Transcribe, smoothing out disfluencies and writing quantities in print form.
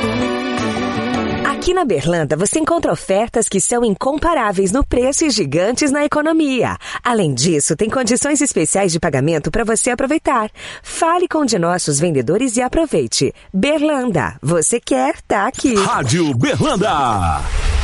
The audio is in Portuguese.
Aqui na Berlanda você encontra ofertas que são incomparáveis no preço e gigantes na economia. Além disso, tem condições especiais de pagamento para você aproveitar. Fale com um de nossos vendedores e aproveite. Berlanda, você quer, tá aqui. Rádio Berlanda.